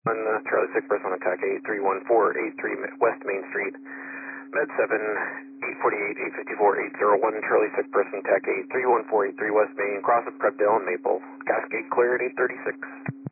Charlie 6 person on attack 831-483 West Main Street. Med 7, 848, 854, 801, Charlie 6 person attack 831-483 West Main, cross of Prebdale and Maple. Cascade clear at 836.